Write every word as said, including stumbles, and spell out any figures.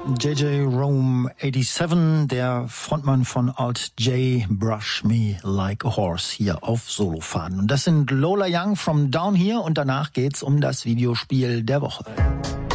J J Rome siebenundachtzig, der Frontmann von Alt J, Brush Me Like a Horse, hier auf Solofaden. Und das sind Lola Young from Down Here und danach geht's um das Videospiel der Woche.